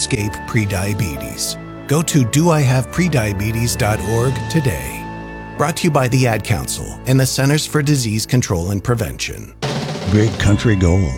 escape prediabetes. Go to doihaveprediabetes.org today. Brought to you by the Ad Council and the Centers for Disease Control and Prevention. Great Country Gold.